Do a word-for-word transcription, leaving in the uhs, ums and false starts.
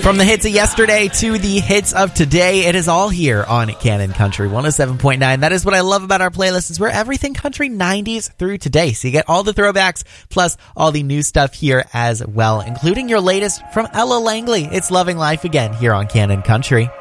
From the hits of yesterday to the hits of today, it is all here on Canon Country one oh seven point nine. That is what I love about our playlist, is we're everything country nineties through today. So you get all the throwbacks plus all the new stuff here as well, including your latest from Ella Langley. It's Loving Life Again here on Canon Country.